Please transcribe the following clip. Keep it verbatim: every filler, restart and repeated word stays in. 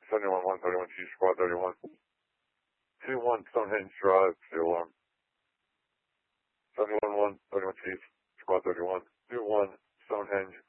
seventy-one one thirty-one Chief, Squad thirty-one. two one Stonehenge Drive, the alarm. seventy-one one thirty-one Chief, Squad thirty-one. two one Stonehenge